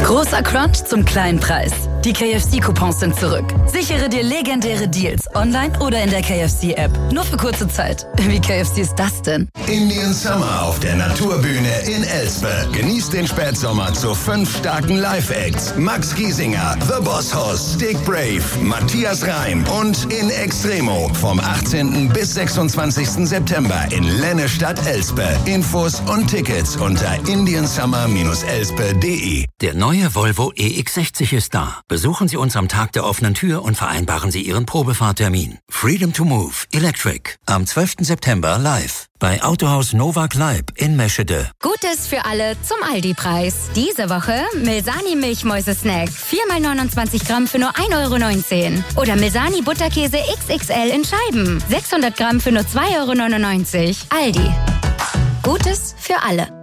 Großer Crunch zum kleinen Preis. Die KFC-Coupons sind zurück. Sichere dir legendäre Deals online oder in der KFC-App. Nur für kurze Zeit. Wie KFC ist das denn? Indian Summer auf der Naturbühne in Elspe. Genießt den Spätsommer zu 5 starken Live-Acts. Max Giesinger, The Boss Hoss, Dick Brave, Matthias Reim und In Extremo vom 18. bis 26. September in Lennestadt-Elspe. Infos und Tickets unter indiansummer-elspe.de. Der neue Volvo EX60 ist da. Besuchen Sie uns am Tag der offenen Tür und vereinbaren Sie Ihren Probefahrtermin. Freedom to Move Electric am 12. September live bei Autohaus Nova Kleib in Meschede. Gutes für alle zum Aldi-Preis. Diese Woche Milsani Milchmäuse-Snack. 4x29 Gramm für nur 1,19 €. Oder Milsani Butterkäse XXL in Scheiben. 600 Gramm für nur 2,99 €. Aldi. Gutes für alle.